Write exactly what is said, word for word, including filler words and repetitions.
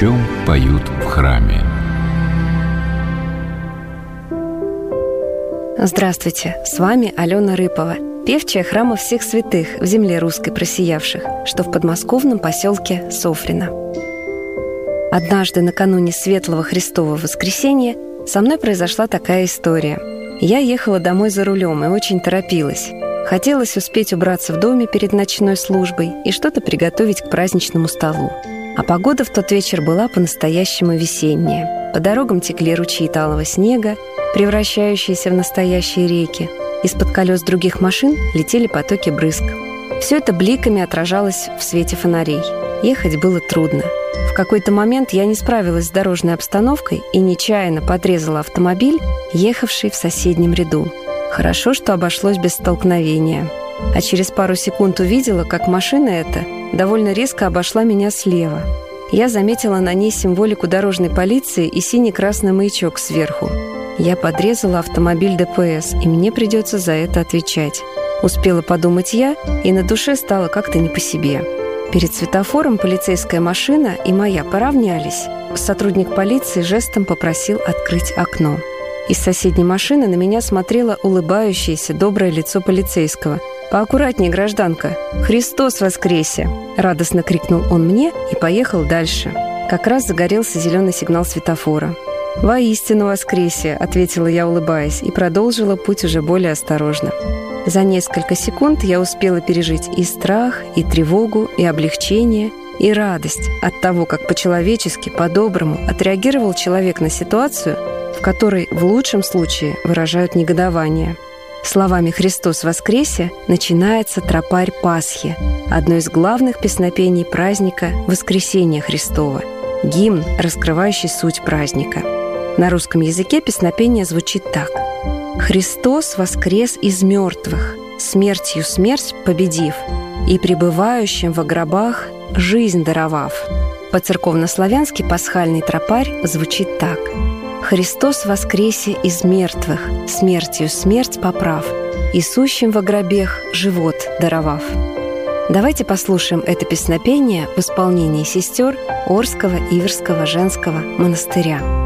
чем поют в храме. Здравствуйте, с вами Алена Рыпова, певчая храма всех святых в земле русской просиявших, что в подмосковном поселке Софрино. Однажды накануне Светлого Христова Воскресенья со мной произошла такая история. Я ехала домой за рулем и очень торопилась. Хотелось успеть убраться в доме перед ночной службой и что-то приготовить к праздничному столу. А погода в тот вечер была по-настоящему весенняя. По дорогам текли ручьи талого снега, превращающиеся в настоящие реки. Из-под колес других машин летели потоки брызг. Все это бликами отражалось в свете фонарей. Ехать было трудно. В какой-то момент я не справилась с дорожной обстановкой и нечаянно подрезала автомобиль, ехавший в соседнем ряду. Хорошо, что обошлось без столкновения. А через пару секунд увидела, как машина эта довольно резко обошла меня слева. Я заметила на ней символику дорожной полиции и синий-красный маячок сверху. Я подрезала автомобиль ДПС, и мне придется за это отвечать. Успела подумать я, и на душе стало как-то не по себе. Перед светофором полицейская машина и моя поравнялись. Сотрудник полиции жестом попросил открыть окно. Из соседней машины на меня смотрело улыбающееся доброе лицо полицейского. «Поаккуратнее, гражданка! Христос воскресе!» Радостно крикнул он мне и поехал дальше. Как раз загорелся зеленый сигнал светофора. «Воистину воскресе!» — ответила я, улыбаясь, и продолжила путь уже более осторожно. За несколько секунд я успела пережить и страх, и тревогу, и облегчение, и радость от того, как по-человечески, по-доброму отреагировал человек на ситуацию, в которой в лучшем случае выражают негодование. Словами «Христос воскресе» начинается тропарь Пасхи, одно из главных песнопений праздника Воскресения Христова, гимн, раскрывающий суть праздника. На русском языке песнопение звучит так: «Христос воскрес из мертвых, смертью смерть победив, и пребывающим во гробах жизнь даровав». По-церковнославянски пасхальный тропарь звучит так: «Христос воскресе из мертвых, смертью смерть поправ, и сущим во гробех живот даровав». Давайте послушаем это песнопение в исполнении сестер Орского Иверского женского монастыря.